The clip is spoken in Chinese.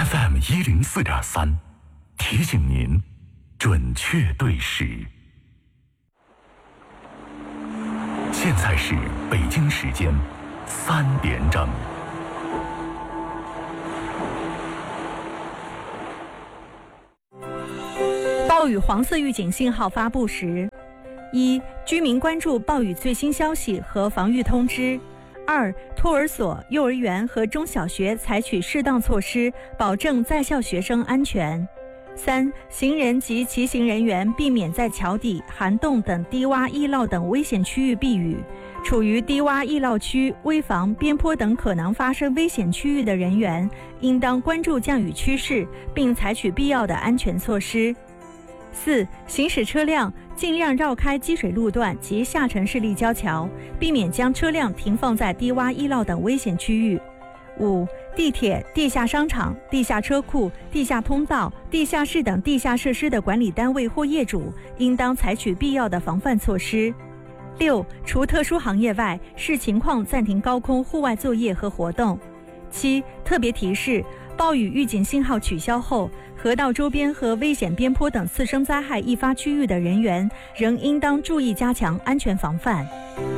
FM104.3，提醒您准确对时。现在是北京时间3点整。 暴雨黄色预警信号发布时：一、居民关注暴雨最新消息和防御通知；二、托儿所、幼儿园和中小学采取适当措施，保证在校学生安全；三、行人及骑行人员避免在桥底、涵洞等低洼易涝等危险区域避雨。处于低洼易涝区、危房、边坡等可能发生危险区域的人员，应当关注降雨趋势，并采取必要的安全措施。四、行驶车辆尽量绕开积水路段及下沉式立交桥，避免将车辆停放在低洼易涝等危险区域。五、地铁、地下商场、地下车库、地下通道、地下室等地下设施的管理单位或业主，应当采取必要的防范措施。六、除特殊行业外，视情况暂停高空户外作业和活动。七、特别提示：暴雨预警信号取消后，河道周边和危险边坡等次生灾害易发区域的人员，仍应当注意加强安全防范。